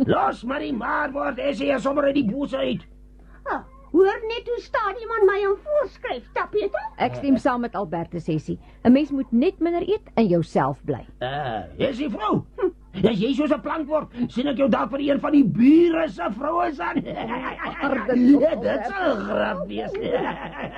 Los maar die maar word, Essie is sommer uit die boes uit. Hoor net hoe staan iemand my in voorskryf, Tapeter? Ek stem saam met Albertus, Essie. 'n Mens moet net minder eet en jouself bly. Essie vrou, as jy soos 'n plank word, sien ek jou dalk vir een van die bure se vroue aan. Dit sal grap wees.